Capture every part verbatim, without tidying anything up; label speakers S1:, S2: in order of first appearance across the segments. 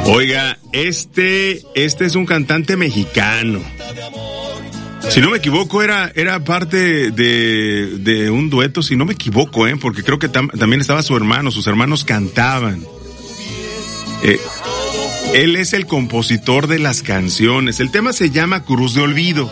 S1: Oiga, este, este es un cantante mexicano. Si no me equivoco, era, era parte de, de un dueto, si no me equivoco, ¿eh? Porque creo que tam, también estaba su hermano, sus hermanos cantaban. Eh, él es el compositor de las canciones. El tema se llama Cruz de Olvido.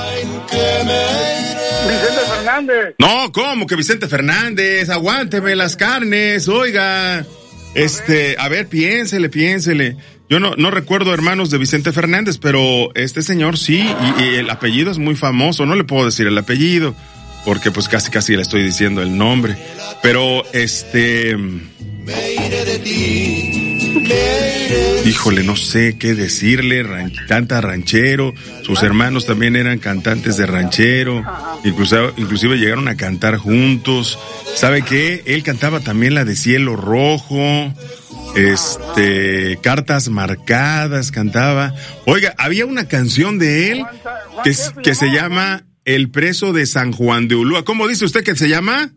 S2: Vicente Fernández.
S1: No, ¿cómo que Vicente Fernández? Aguánteme las carnes, oiga. Este, a ver, piénsele, piénsele. Yo no, no recuerdo hermanos de Vicente Fernández, pero este señor sí, y, y el apellido es muy famoso. No le puedo decir el apellido, porque pues casi casi le estoy diciendo el nombre. Pero este... Me iré de ti, me iré. Híjole, no sé qué decirle, ran, canta ranchero, sus hermanos también eran cantantes de ranchero, inclusive, inclusive llegaron a cantar juntos. ¿Sabe qué? Él cantaba también la de Cielo Rojo, este, Cartas Marcadas cantaba. Oiga, había una canción de él que, que se llama El Preso de San Juan de Ulúa. ¿Cómo dice usted que se llama?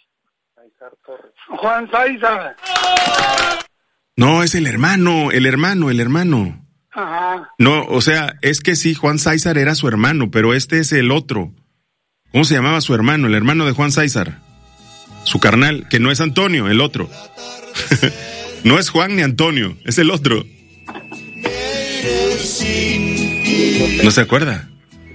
S2: Juan Sáizar.
S1: No, es el hermano, el hermano, el hermano.
S2: Ajá.
S1: No, o sea, es que sí, Juan Sáizar era su hermano, pero este es el otro. ¿Cómo se llamaba su hermano? El hermano de Juan Sáizar. Su carnal, que no es Antonio, el otro. No es Juan ni Antonio, es el otro. ¿No se acuerda?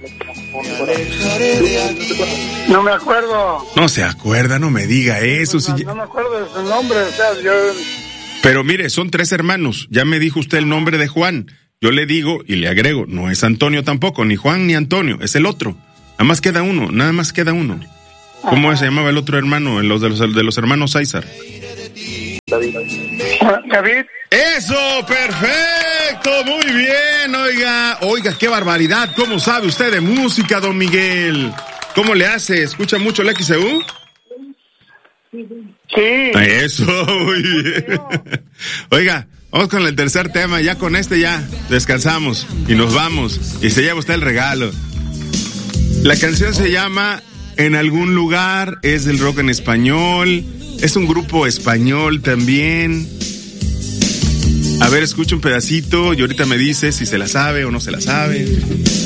S2: No me acuerdo.
S1: No se acuerda, no me diga eso.
S2: No,
S1: si...
S2: no me acuerdo de su nombre, o sea, yo...
S1: Pero mire, son tres hermanos. Ya me dijo usted el nombre de Juan. Yo le digo y le agrego, no es Antonio tampoco, ni Juan ni Antonio, es el otro. Nada más queda uno, nada más queda uno. ¿Cómo Ajá. se llamaba el otro hermano, los de los, de los hermanos Sáizar?
S2: David. David.
S1: ¡Eso! ¡Perfecto! Muy bien, oiga. Oiga, qué barbaridad. ¿Cómo sabe usted de música, don Miguel? ¿Cómo le hace? ¿Escucha mucho el X E U?
S2: Sí.
S1: Eso, muy bien. Oiga, vamos con el tercer tema. Ya con este ya descansamos y nos vamos. Y se lleva usted el regalo. La canción se llama En algún lugar, es del rock en español. Es un grupo español también. A ver, escucha un pedacito y ahorita me dice si se la sabe o no se la sabe.